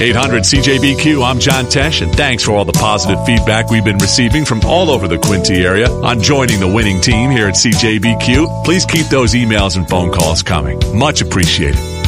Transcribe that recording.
800-CJBQ, I'm John Tesh, and thanks for all the positive feedback we've been receiving from all over the Quincy area on joining the winning team here at CJBQ. Please keep those emails and phone calls coming. Much appreciated.